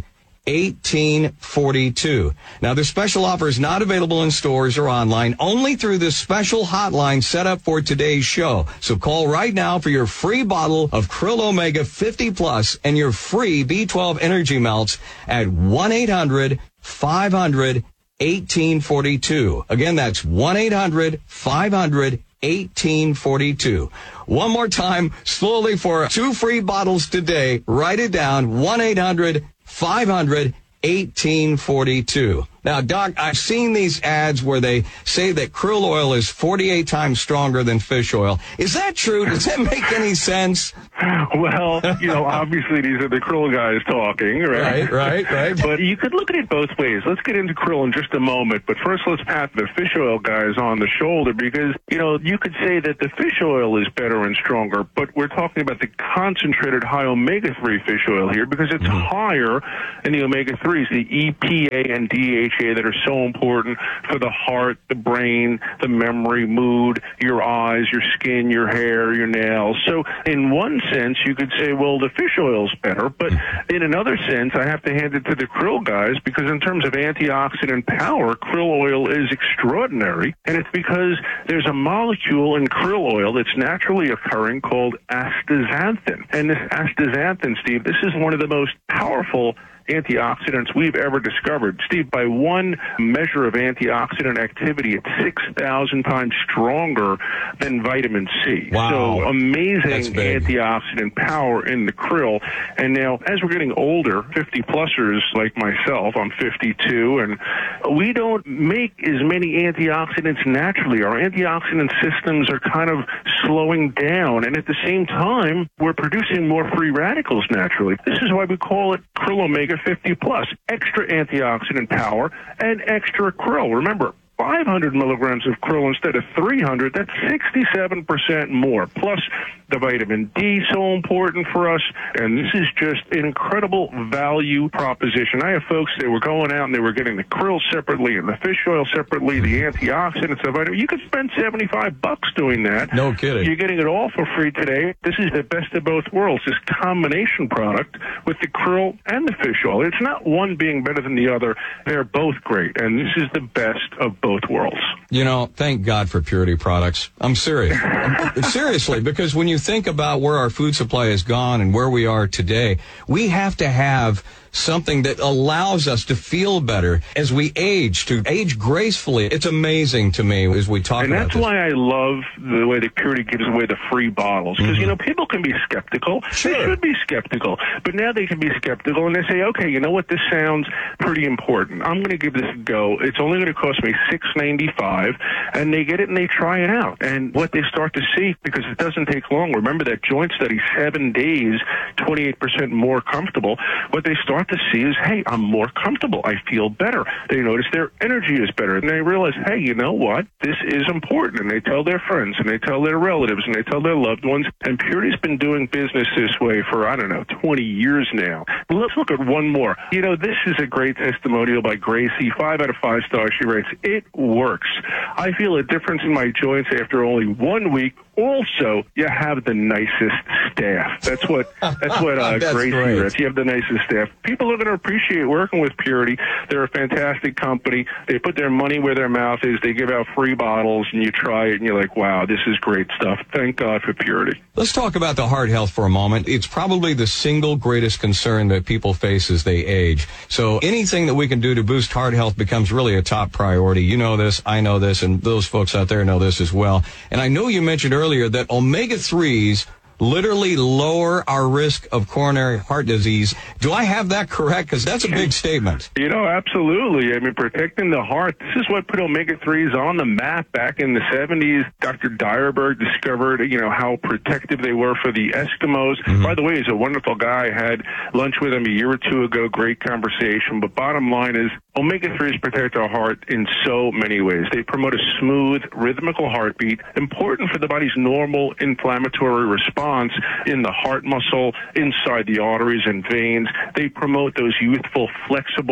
eighteen forty-two. Now, this special offer is not available in stores or online, only through this special hotline set up for today's show. So call right now for your free bottle of Krill Omega fifty plus and your free B twelve energy melts at one eight hundred five hundred eighteen forty-two. Again, that's one eight hundred five hundred eighteen forty-two. One more time, slowly, for two free bottles today. Write it down, one eight hundred five hundred eighteen forty-two. Now, Doc, I've seen these ads where they say that krill oil is forty-eight times stronger than fish oil. Is that true? Does that make any sense? Well, you know, obviously these are the krill guys talking, right? Right, right, right. But you could look at it both ways. Let's get into krill in just a moment. But first, let's pat the fish oil guys on the shoulder because, you know, you could say that the fish oil is better and stronger, but we're talking about the concentrated high omega three fish oil here because it's mm-hmm. higher in the omega threes, the E P A and D H A that are so important for the heart, the brain, the memory, mood, your eyes, your skin, your hair, your nails. So in one sense, you could say, well, the fish oil's better, but in another sense, I have to hand it to the krill guys because in terms of antioxidant power, krill oil is extraordinary, and it's because there's a molecule in krill oil that's naturally occurring called astaxanthin. And this astaxanthin, Steve, this is one of the most powerful antioxidants we've ever discovered. Steve, by one measure of antioxidant activity, it's six thousand times stronger than vitamin C. Wow. So amazing antioxidant power in the krill. And now, as we're getting older, fifty-plussers like myself, I'm fifty-two, and we don't make as many antioxidants naturally. Our antioxidant systems are kind of slowing down, and at the same time, we're producing more free radicals naturally. This is why we call it Krill Omega fifty plus, extra antioxidant power and extra krill. Remember, five hundred milligrams of krill instead of three hundred, that's sixty-seven percent more. Plus, the vitamin D, so important for us, and this is just an incredible value proposition. I have folks that were going out and they were getting the krill separately and the fish oil separately, the antioxidants, the vitamin. You could spend seventy-five bucks doing that. No kidding. You're getting it all for free today. This is the best of both worlds, this combination product with the krill and the fish oil. It's not one being better than the other. They're both great, and this is the best of both worlds. You know, thank God for Purity products. I'm serious. Seriously, because when you think about where our food supply has gone and where we are today, we have to have something that allows us to feel better as we age, to age gracefully. It's amazing to me as we talk and about that's this. why I love the way that Purity gives away the free bottles. Because, mm-hmm. you know, people can be skeptical. Sure. They should be skeptical. But now they can be skeptical and they say, okay, you know what, this sounds pretty important. I'm going to give this a go. It's only going to cost me six ninety-five, and they get it and they try it out. And what they start to see, because it doesn't take long, remember that joint study, seven days, twenty-eight percent more comfortable. What they start to see is, hey, I'm more comfortable. I feel better. They notice their energy is better. And they realize, hey, you know what? This is important. And they tell their friends, and they tell their relatives, and they tell their loved ones. And Purity's been doing business this way for, I don't know, twenty years now. But let's look at one more. You know, this is a great testimonial by Gracie. Five out of five stars. She writes, it works. I feel a difference in my joints after only one week. Also, you have the nicest staff. That's what that's what uh, that's Gracie great. writes. You have the nicest staff. People are going to appreciate working with Purity. They're a fantastic company. They put their money where their mouth is. They give out free bottles, and you try it, and you're like, wow, this is great stuff. Thank God for Purity. Let's talk about the heart health for a moment. It's probably the single greatest concern that people face as they age. So anything that we can do to boost heart health becomes really a top priority. You know this, I know this, and those folks out there know this as well. And I know you mentioned earlier that omega threes literally lower our risk of coronary heart disease. Do I have that correct? Because that's a big statement. You know, absolutely. I mean, protecting the heart, this is what put omega threes on the map back in the seventies. Doctor Dyerberg discovered, you know, how protective they were for the Eskimos. Mm-hmm. By the way, he's a wonderful guy. I had lunch with him a year or two ago. Great conversation. But bottom line is, omega threes protect our heart in so many ways. They promote a smooth, rhythmical heartbeat, important for the body's normal inflammatory response in the heart muscle, inside the arteries and veins. They promote those youthful, flexible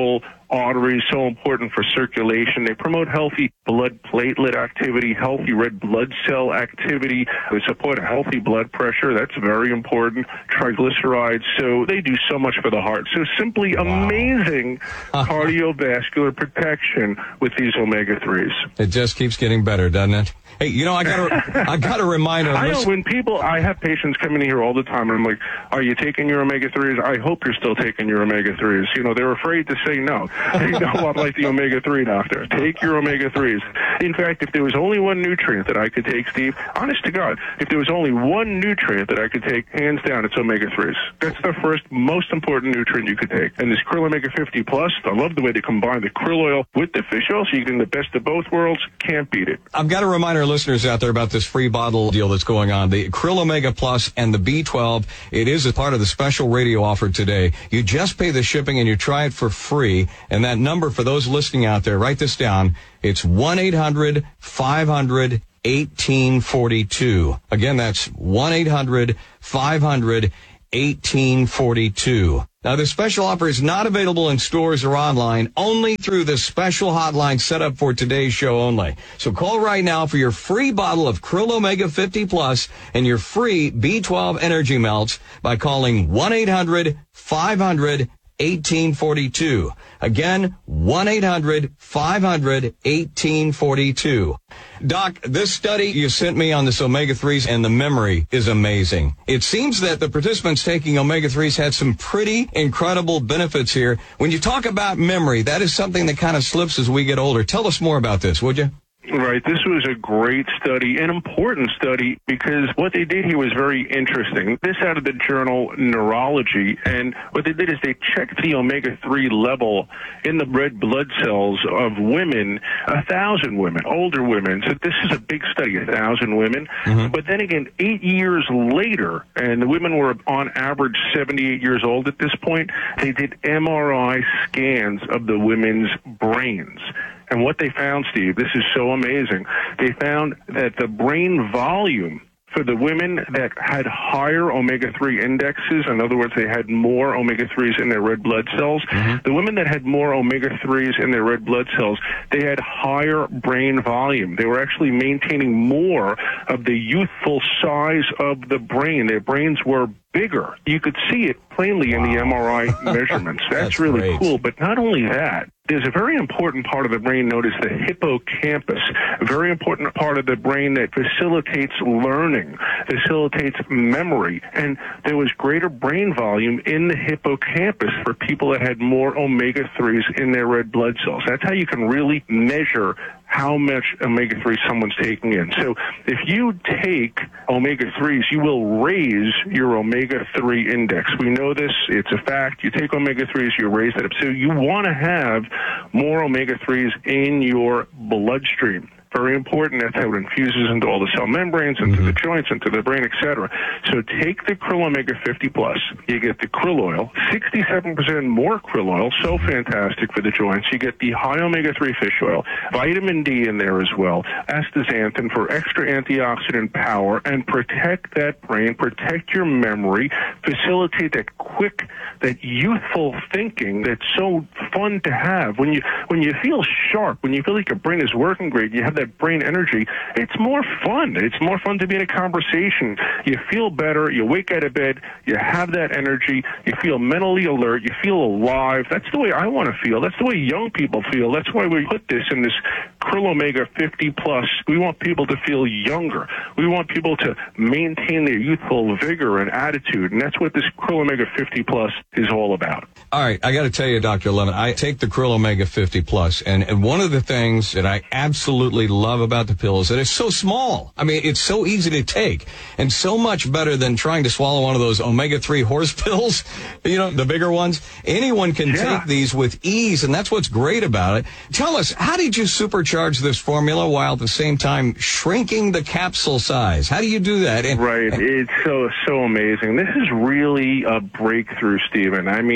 arteries, so important for circulation. They promote healthy blood platelet activity, healthy red blood cell activity. They support a healthy blood pressure. That's very important. Triglycerides. So they do so much for the heart. So simply wow. amazing cardiovascular protection with these omega threes. It just keeps getting better, doesn't it? Hey, you know, I got I got to remind our I know when people, I have patients coming in here all the time, and I'm like, are you taking your omega threes? I hope you're still taking your omega threes. You know, they're afraid to say no. They know I'm like the omega three doctor. Take your omega threes. In fact, if there was only one nutrient that I could take, Steve, honest to God, if there was only one nutrient that I could take, hands down, it's omega threes. That's the first most important nutrient you could take. And this Krill Omega fifty Plus, I love the way they combine the krill oil with the fish oil, so you get the best of both worlds. Can't beat it. I've got to remind our listeners out there about this free bottle deal that's going on. The Krill Omega Plus and the B twelve, it is a part of the special radio offer today. You just pay the shipping and you try it for free. And that number for those listening out there, write this down. It's one eight hundred five hundred eighteen forty-two. Again, that's one eight hundred five hundred eighteen forty-two. Now, this special offer is not available in stores or online, only through the special hotline set up for today's show only. So call right now for your free bottle of Krill Omega fifty Plus and your free B twelve Energy Melts by calling one eight hundred five hundred eighteen forty-two. Again, one eight hundred five hundred eighteen forty-two. Doc, this study you sent me on this omega threes and the memory is amazing. It seems that the participants taking omega threes had some pretty incredible benefits here. When you talk about memory, that is something that kind of slips as we get older. Tell us more about this, would you? Right. This was a great study, an important study, because what they did here was very interesting. This out of the journal Neurology, and what they did is they checked the omega three level in the red blood cells of women, a thousand women, older women. So this is a big study, a thousand women. Mm-hmm. But then again, eight years later, and the women were on average seventy-eight years old at this point, they did M R I scans of the women's brains. And what they found, Steve, this is so amazing, they found that the brain volume for the women that had higher omega three indexes, in other words, they had more omega threes in their red blood cells, mm-hmm. the women that had more omega threes in their red blood cells, they had higher brain volume. They were actually maintaining more of the youthful size of the brain. Their brains were bigger. You could see it plainly wow. in the M R I measurements. That's, That's really great. Cool. But not only that, there's a very important part of the brain known as the hippocampus, a very important part of the brain that facilitates learning, facilitates memory. And there was greater brain volume in the hippocampus for people that had more omega threes in their red blood cells. That's how you can really measure how much omega three someone's taking in. So if you take omega threes, you will raise your omega three index. We know this. It's a fact. You take omega threes, you raise that up. So you want to have more omega threes in your bloodstream. Very important. That's how it infuses into all the cell membranes, into mm-hmm. the joints, into the brain, et cetera. So take the Krill Omega fifty Plus. You get the krill oil, sixty-seven percent more krill oil, so fantastic for the joints. You get the high omega three fish oil, vitamin D in there as well, astaxanthin for extra antioxidant power, and protect that brain, protect your memory, facilitate that quick, that youthful thinking that's so fun to have. When you when you feel sharp, when you feel like your brain is working great, you have that brain energy, it's more fun. It's more fun to be in a conversation. You feel better. You wake out of bed. You have that energy. You feel mentally alert. You feel alive. That's the way I want to feel. That's the way young people feel. That's why we put this in this Krill Omega fifty Plus. We want people to feel younger. We want people to maintain their youthful vigor and attitude, and that's what this Krill Omega fifty Plus is all about. All right, I got to tell you, Doctor Levin, I take the Krill Omega fifty Plus, and, and one of the things that I absolutely love about the pill is that it's so small. I mean, it's so easy to take, and so much better than trying to swallow one of those omega three horse pills, you know, the bigger ones. Anyone can yeah. take these with ease, and that's what's great about it. Tell us, how did you supercharge this formula while at the same time shrinking the capsule size? How do you do that? And, right. And, it's so, so amazing. This is really a breakthrough, Stephen. I mean,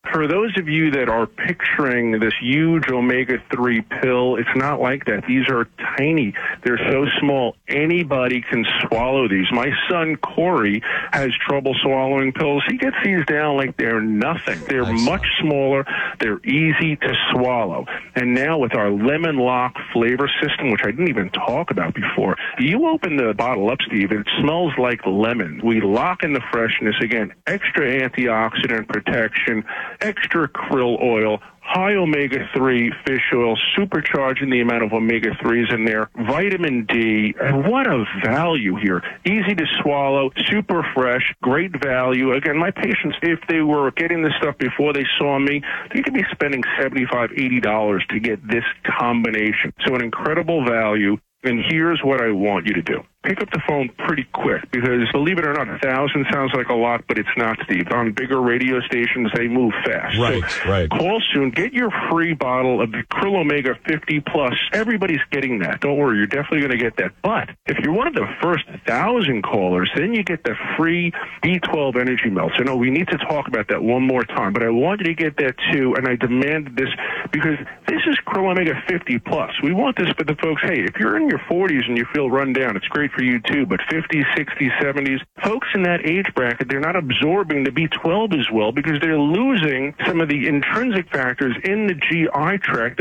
For those of you that are picturing this huge omega three pill, it's not like that. These are tiny. They're so small. Anybody can swallow these. My son, Corey, has trouble swallowing pills. He gets these down like they're nothing. They're Excellent. much smaller. They're easy to swallow. And now with our Lemon Lock flavor system, which I didn't even talk about before, you open the bottle up, Steve, it smells like lemon. We lock in the freshness. Again, extra antioxidant protection, extra krill oil, high omega three fish oil, supercharging the amount of omega threes in there, vitamin D, and what a value here. Easy to swallow, super fresh, great value. Again, my patients, if they were getting this stuff before they saw me, they could be spending seventy-five dollars, eighty dollars to get this combination. So an incredible value. And here's what I want you to do. Pick up the phone pretty quick because, believe it or not, a thousand sounds like a lot, but it's not, Steve. On bigger radio stations, they move fast. Right, so right. Call soon. Get your free bottle of the Krill Omega fifty plus. Everybody's getting that. Don't worry. You're definitely going to get that. But if you're one of the first thousand callers, then you get the free B twelve Energy Melt. So, no, we need to talk about that one more time. But I want you to get that, too, and I demanded this because this is Krill Omega fifty plus. We want this for the folks, hey, if you're in your forties and you feel run down, it's great for you too, but fifties, sixties, seventies, folks in that age bracket, they're not absorbing the B twelve as well because they're losing some of the intrinsic factors in the G I tract